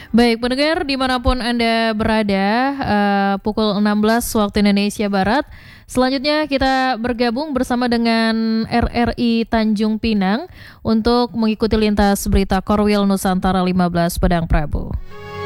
Baik, pendengar dimanapun Anda berada, pukul 16 waktu Indonesia Barat. Selanjutnya kita bergabung bersama dengan RRI Tanjung Pinang untuk mengikuti lintas berita Korwil Nusantara 15 Padang Prabu.